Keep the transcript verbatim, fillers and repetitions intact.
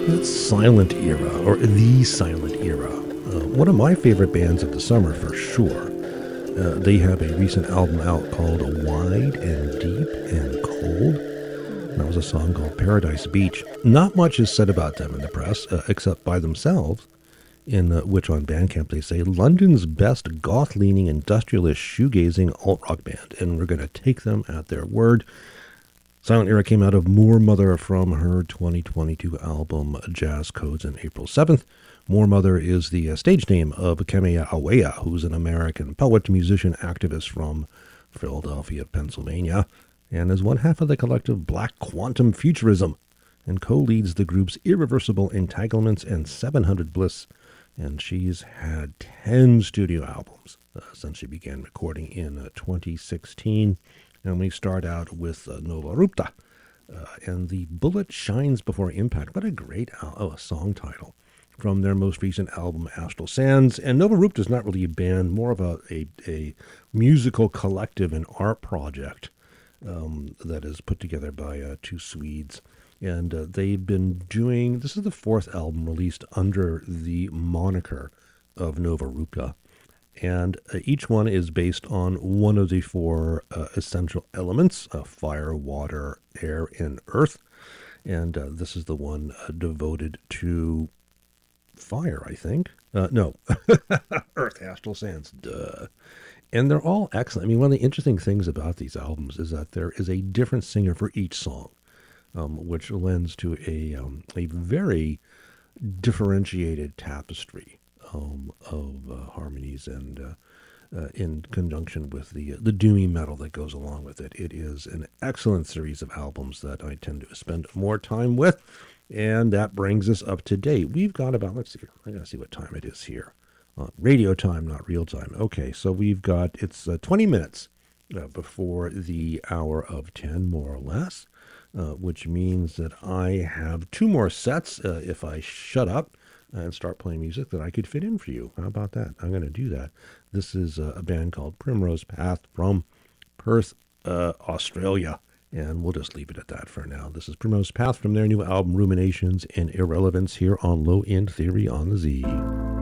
It's Silent Era, or the Silent Era. Uh, one of my favorite bands of the summer, for sure. Uh, they have a recent album out called Wide and Deep and Cold. That was a song called Paradise Beach. Not much is said about them in the press, uh, except by themselves, in uh, which on Bandcamp they say, London's best goth-leaning industrialist shoegazing alt-rock band, and we're going to take them at their word. Silent Era came out of Moor Mother from her twenty twenty-two album Jazz Codes on April seventh. Moor Mother is the uh, stage name of Kemia Awea, who's an American poet, musician, activist from Philadelphia, Pennsylvania, and is one half of the collective Black Quantum Futurism, and co-leads the group's Irreversible Entanglements and seven hundred Bliss, and she's had ten studio albums uh, since she began recording in uh, twenty sixteen. And we start out with uh, Nova Rupta, uh, and The Bullet Shines Before Impact. What a great al- oh, a song title from their most recent album, Astral Sands. And Nova Rupta is not really a band, more of a, a, a musical collective and art project um, that is put together by uh, two Swedes. And uh, they've been doing, this is the fourth album released under the moniker of Nova Rupta. And uh, each one is based on one of the four uh, essential elements, uh, fire, water, air, and earth. And uh, this is the one uh, devoted to fire, I think. Uh, no, Earth, Astral Sands, duh. And they're all excellent. I mean, one of the interesting things about these albums is that there is a different singer for each song, um, which lends to a, um, a very differentiated tapestry Um, of uh, harmonies and uh, uh, in conjunction with the uh, the doomy metal that goes along with it. It is an excellent series of albums that I tend to spend more time with, and that brings us up to date. We've got about, let's see, I gotta see what time it is here. Uh, radio time, not real time. Okay, so we've got, it's uh, twenty minutes uh, before the hour of ten, more or less, uh, which means that I have two more sets uh, if I shut up and start playing music that I could fit in for you. How about that? I'm going to do that. This is uh, a band called Primrose Path from Perth, uh, Australia. And we'll just leave it at that for now. This is Primrose Path from their new album, Ruminations and Irrelevance, here on Low End Theory on the Z.